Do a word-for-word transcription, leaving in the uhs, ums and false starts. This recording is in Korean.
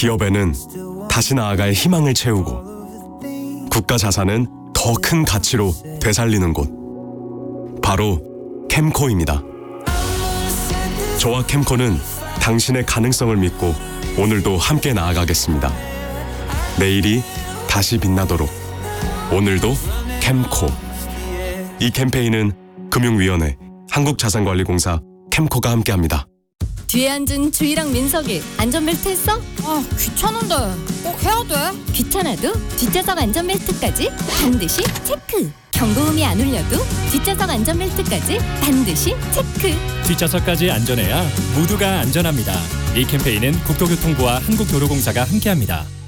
기업에는 다시 나아갈 희망을 채우고 국가 자산은 더 큰 가치로 되살리는 곳, 바로 캠코입니다. 저와 캠코는 당신의 가능성을 믿고 오늘도 함께 나아가겠습니다. 내일이 다시 빛나도록 오늘도 캠코. 이 캠페인은 금융위원회, 한국자산관리공사, 캠코가 함께합니다. 뒤에 앉은 주희랑 민석이 안전벨트 했어? 아, 귀찮은데 꼭 해야 돼? 귀찮아도 뒷좌석 안전벨트까지 반드시 체크. 경고음이 안 울려도 뒷좌석 안전벨트까지 반드시 체크. 뒷좌석까지 안전해야 모두가 안전합니다. 이 캠페인은 국토교통부와 한국도로공사가 함께합니다.